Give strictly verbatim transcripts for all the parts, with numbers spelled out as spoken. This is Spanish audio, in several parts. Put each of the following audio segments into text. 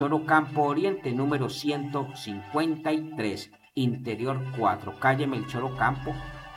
Choro Campo Oriente, número ciento cincuenta y tres, Interior cuatro, calle Melchor Ocampo,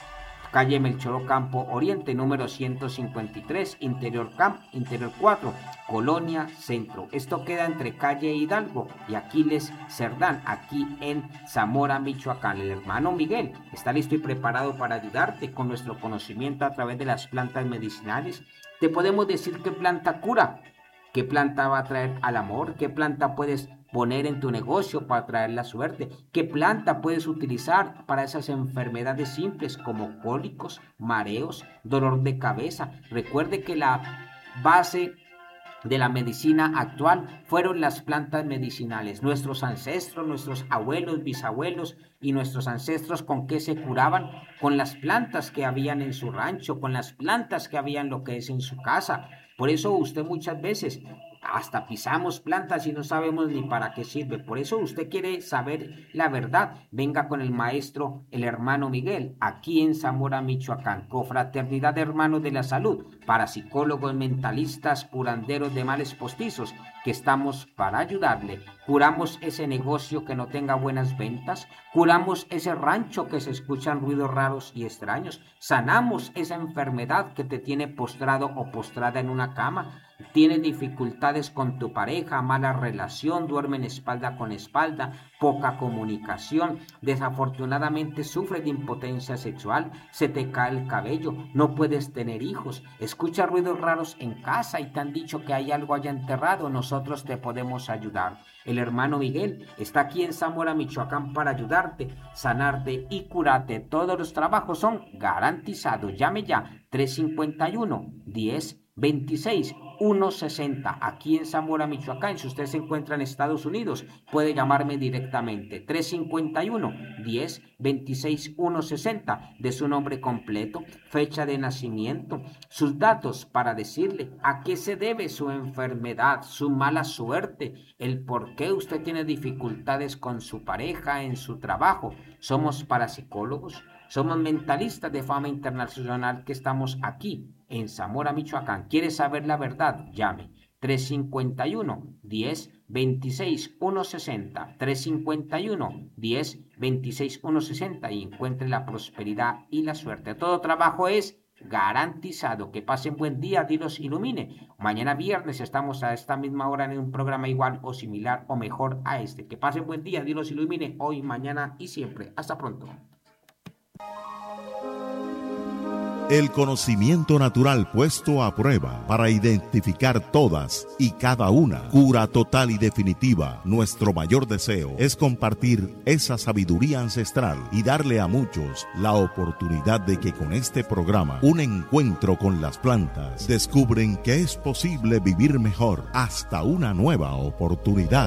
calle Melchor Ocampo Oriente, número ciento cincuenta y tres, Interior, Camp, Interior cuatro, Colonia Centro. Esto queda entre calle Hidalgo y Aquiles Cerdán, aquí en Zamora, Michoacán. El hermano Miguel está listo y preparado para ayudarte con nuestro conocimiento a través de las plantas medicinales. Te podemos decir qué planta cura, qué planta va a traer al amor, qué planta puedes poner en tu negocio para traer la suerte, qué planta puedes utilizar para esas enfermedades simples como cólicos, mareos, dolor de cabeza. Recuerde que la base de la medicina actual fueron las plantas medicinales. Nuestros ancestros, nuestros abuelos, bisabuelos y nuestros ancestros, ¿con qué se curaban? Con las plantas que habían en su rancho, con las plantas que habían lo que es en su casa. Por eso usted muchas veces hasta pisamos plantas y no sabemos ni para qué sirve. Por eso usted quiere saber la verdad. Venga con el maestro, el hermano Miguel, aquí en Zamora, Michoacán. Confraternidad de Hermanos de la Salud, parapsicólogos, mentalistas, curanderos de males postizos, que estamos para ayudarle. Curamos ese negocio que no tenga buenas ventas, curamos ese rancho que se escuchan ruidos raros y extraños, sanamos esa enfermedad que te tiene postrado o postrada en una cama. Tienes dificultades con tu pareja, mala relación, duermen espalda con espalda, poca comunicación, desafortunadamente sufres de impotencia sexual, se te cae el cabello, no puedes tener hijos, escuchas ruidos raros en casa y te han dicho que hay algo allá enterrado. Nosotros te podemos ayudar. El hermano Miguel está aquí en Zamora, Michoacán, para ayudarte, sanarte y curarte. Todos los trabajos son garantizados. Llame ya tres cincuenta y uno, diez, veintiséis, ciento sesenta, aquí en Zamora, Michoacán. Si usted se encuentra en Estados Unidos, puede llamarme directamente. tres cincuenta y uno, diez, veintiséis, ciento sesenta, de su nombre completo, fecha de nacimiento, sus datos para decirle a qué se debe su enfermedad, su mala suerte, el por qué usted tiene dificultades con su pareja, en su trabajo. Somos parapsicólogos, somos mentalistas de fama internacional que estamos aquí en Zamora, Michoacán. ¿Quiere saber la verdad? Llame tres cincuenta y uno, diez, veintiséis, ciento sesenta, tres cincuenta y uno, diez, veintiséis, ciento sesenta y encuentre la prosperidad y la suerte. Todo trabajo es garantizado. Que pasen buen día, Dios los ilumine. Mañana viernes estamos a esta misma hora en un programa igual o similar o mejor a este. Que pasen buen día, Dios los ilumine hoy, mañana y siempre. Hasta pronto. El conocimiento natural puesto a prueba para identificar todas y cada una. Cura total y definitiva. Nuestro mayor deseo es compartir esa sabiduría ancestral y darle a muchos la oportunidad de que con este programa, un encuentro con las plantas, descubren que es posible vivir mejor hasta una nueva oportunidad.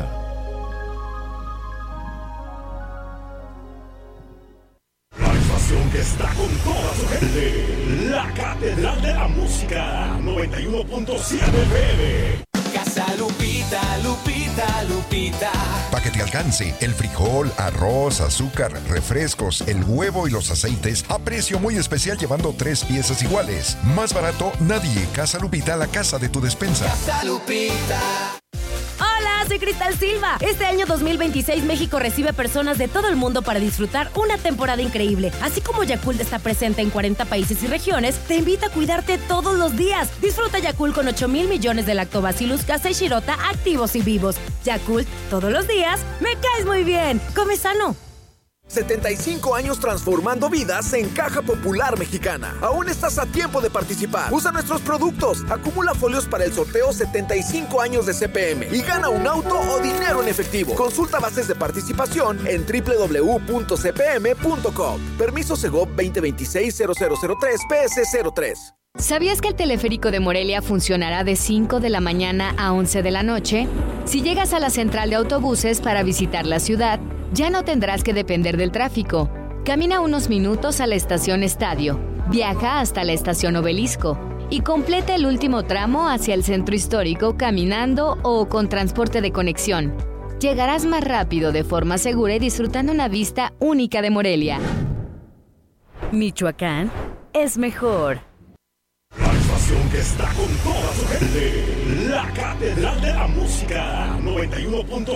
Que está con toda su gente, la Catedral de la Música, noventa y uno punto siete F M. Casa Lupita, Lupita, Lupita. Para que te alcance el frijol, arroz, azúcar, refrescos, el huevo y los aceites a precio muy especial, llevando tres piezas iguales. Más barato, nadie. Casa Lupita, la casa de tu despensa. Casa Lupita. Hola, soy Cristal Silva. Este año dos mil veintiséis México recibe personas de todo el mundo para disfrutar una temporada increíble. Así como Yakult está presente en cuarenta países y regiones, te invita a cuidarte todos los días. Disfruta Yakult con ocho mil millones de lactobacillus casei shirota activos y vivos. Yakult, todos los días, me caes muy bien. Come sano. setenta y cinco años transformando vidas en Caja Popular Mexicana. Aún estás a tiempo de participar. Usa nuestros productos. Acumula folios para el sorteo setenta y cinco años de C P M y gana un auto o dinero en efectivo. Consulta bases de participación en doble u doble u doble u punto c p m punto com. Permiso Segov veinte veintiséis cero cero cero tres P S cero tres. ¿Sabías que el teleférico de Morelia funcionará de cinco de la mañana a once de la noche? Si llegas a la central de autobuses para visitar la ciudad, ya no tendrás que depender del tráfico. Camina unos minutos a la estación Estadio, viaja hasta la estación Obelisco y completa el último tramo hacia el centro histórico caminando o con transporte de conexión. Llegarás más rápido, de forma segura y disfrutando una vista única de Morelia. Michoacán es mejor. La estación que que está con toda su gente. La Catedral de la Música noventa y uno punto